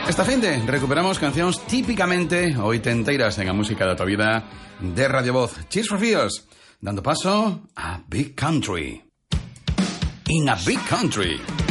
Esta gente recuperamos cancións típicamente oitenteiras en a música da tua vida de Radio Voz. Cheers for Fears, dando paso a Big Country. In a Big Country.